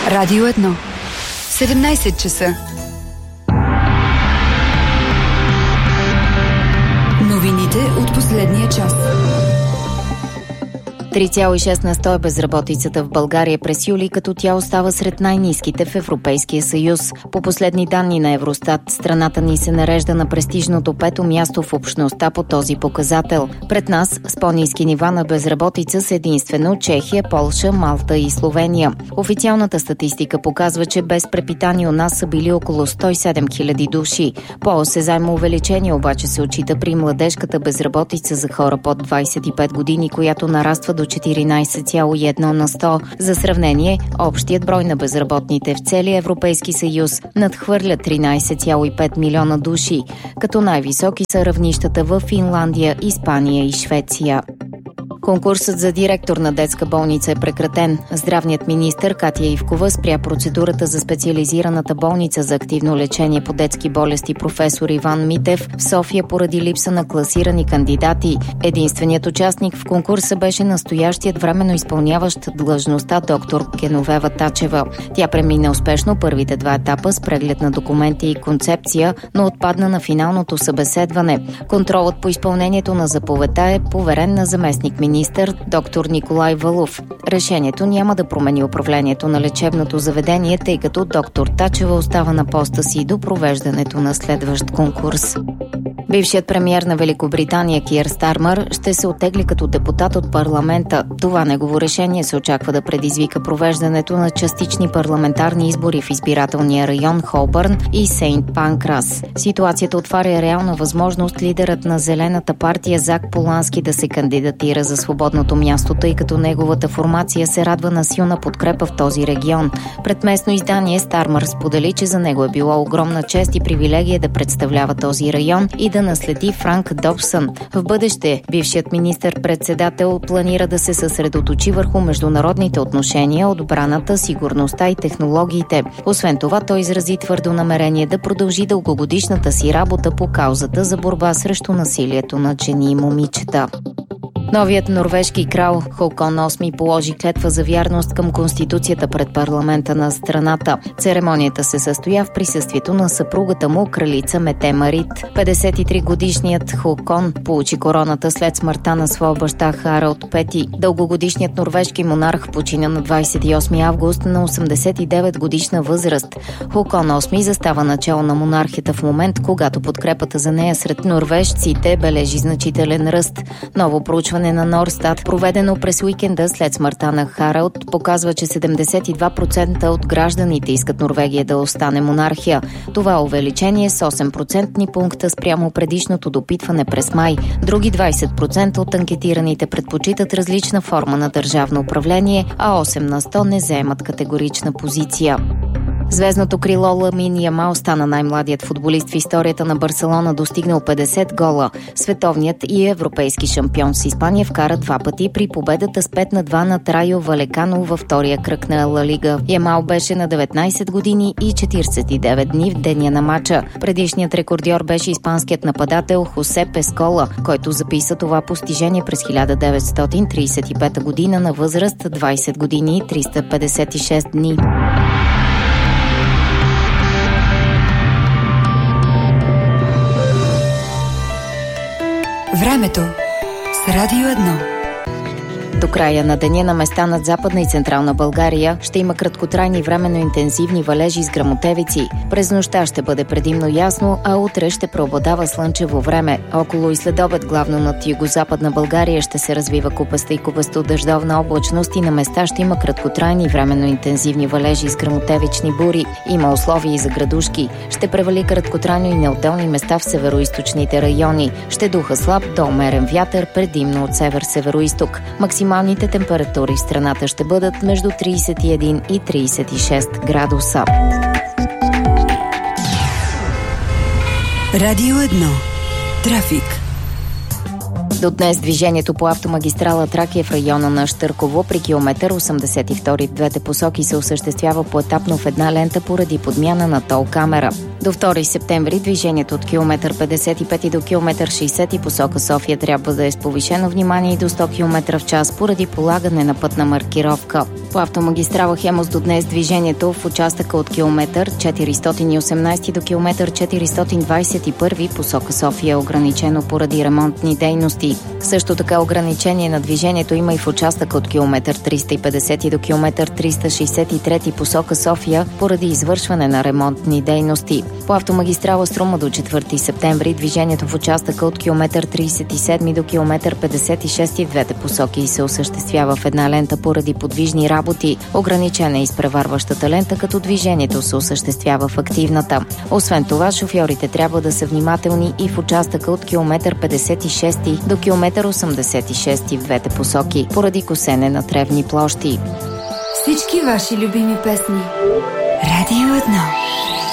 Радио 1. 17 часа. Новините от последния час. 3,6% е безработицата в България през юли, като тя остава сред най-ниските в Европейския съюз. По последни данни на Евростат, страната ни се нарежда на престижното 5-то място в общността по този показател. Пред нас с по-ниски нива на безработица са единствено Чехия, Полша, Малта и Словения. Официалната статистика показва, че без препитание у нас са били около 107 000 души. По-осезаемо увеличение обаче се отчита при младежката безработица за хора под 25 години, която нараства до 14,1 на 100. За сравнение, общият брой на безработните в целия Европейски съюз надхвърля 13,5 милиона души, като най-високи са равнищата в Финландия, Испания и Швеция. Конкурсът за директор на детска болница е прекратен. Здравният министър Катя Ивкова спря процедурата за специализираната болница за активно лечение по детски болести професор Иван Митев в София поради липса на класирани кандидати. Единственият участник в конкурса беше настоящият временно изпълняващ длъжността доктор Геновева Тачева. Тя премина успешно първите 2 етапа с преглед на документи и концепция, но отпадна на финалното събеседване. Контролът по изпълнението на заповедта е поверен на заместник-министър доктор Николай Валов. Решението няма да промени управлението на лечебното заведение, тъй като доктор Тачева остава на поста си до провеждането на следващ конкурс. Бившият премиер на Великобритания Киър Стармър ще се оттегли като депутат от парламента. Това негово решение се очаква да предизвика провеждането на частични парламентарни избори в избирателния район Холбърн и Сейнт Панкрас. Ситуацията отваря реална възможност лидерът на Зелената партия Зак Полански да се кандидатира за свободното място, тъй като неговата формация се радва на силна подкрепа в този регион. Пред местно издание Стармър сподели, че за него е било огромна чест и привилегия да представлява този район и да наследи Франк Добсън. В бъдеще бившият министър-председател планира да се съсредоточи върху международните отношения, отбраната, сигурността и технологиите. Освен това, той изрази твърдо намерение да продължи дългогодишната си работа по каузата за борба срещу насилието над жени и момичета. Новият норвежки крал Хокон VIII положи клетва за вярност към Конституцията пред парламента на страната. Церемонията се състоя в присъствието на съпругата му, кралица Мете Марит. 53-годишният Хокон получи короната след смъртта на своя баща Харалд V. Дългогодишният норвежки монарх почина на 28 август на 89 годишна възраст. Хокон VIII застава начало на монархията в момент, когато подкрепата за нея сред норвежците бележи значителен ръст. Ново проучване на Норстат, проведено през уикенда след смъртта на Харалд, показва, че 72% от гражданите искат Норвегия да остане монархия. Това увеличение с 8% пункта спрямо предишното допитване през май. Други 20% от анкетираните предпочитат различна форма на държавно управление, а 8 на 100 не заемат категорична позиция. Звездното крило Ламин Ямал стана най-младият футболист в историята на Барселона, достигнал 50 гола. Световният и европейски шампион с Испания вкара 2 пъти при победата с 5-2 над Райо Валекано във втория кръг на Ла Лига. Ямал беше на 19 години и 49 дни в деня на мача. Предишният рекордьор беше испанският нападател Хосе Пескола, който записа това постижение през 1935 година на възраст 20 години и 356 дни. Времето с Радио 1. До края на деня на места над Западна и Централна България ще има краткотрайни временно интензивни валежи с гръмотевици. През нощта ще бъде предимно ясно, а утре ще преобладава слънчево време. Около и следобед главно над югозападна България ще се развива купаста и купасто-дъждовна облачност и на места ще има краткотрайни временно интензивни валежи с гръмотевични бури. Има условия и за градушки. Ще превали краткотрайно и на отделни места в североизточните райони. Ще духа слаб до умерен вятър, предимно от север-североизток. Максималните температури в страната ще бъдат между 31 и 36 градуса. Радио 1. Трафик. До днес движението по автомагистрала Тракия в района на Щърково при километър 82 в двете посоки се осъществява поетапно в една лента поради подмяна на тол камера. До 2 септември движението от километър 55 до километър 60 посока София трябва да е с повишено внимание и до 100 км в час поради полагане на пътна маркировка. По автомагистрала Хемус до днес движението в участъка от километър 418 до километър 421 посока София е ограничено поради ремонтни дейности. Също така ограничение на движението има и в участъка от километър 350 до километър 363 посока София поради извършване на ремонтни дейности. По автомагистрала Струма до 4 септември движението в участъка от километър 37 до километър 56 в двете посоки се осъществява в една лента поради подвижни работи. Ограничена е изпреварващата лента, като движението се осъществява в активната. Освен това, шофьорите трябва да са внимателни и в участъка от километър 56 до километър 86 в двете посоки, поради косене на тревни площи. Всички ваши любими песни. Радио 1.